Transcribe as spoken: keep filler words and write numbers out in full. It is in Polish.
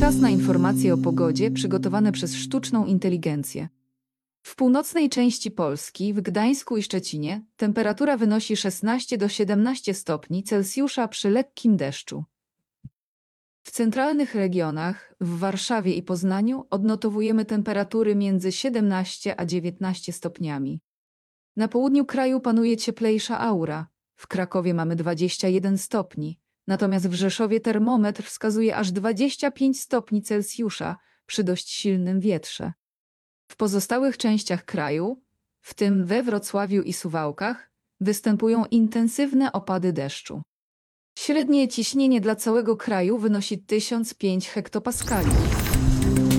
Czas na informacje o pogodzie przygotowane przez sztuczną inteligencję. W północnej części Polski, w Gdańsku i Szczecinie, temperatura wynosi szesnaście do siedemnastu stopni Celsjusza przy lekkim deszczu. W centralnych regionach, w Warszawie i Poznaniu, odnotowujemy temperatury między siedemnaście a dziewiętnaście stopniami. Na południu kraju panuje cieplejsza aura. W Krakowie mamy dwadzieścia jeden stopni, natomiast w Rzeszowie termometr wskazuje aż dwadzieścia pięć stopni Celsjusza przy dość silnym wietrze. W pozostałych częściach kraju, w tym we Wrocławiu i Suwałkach, występują intensywne opady deszczu. Średnie ciśnienie dla całego kraju wynosi tysiąc pięć hektopaskali.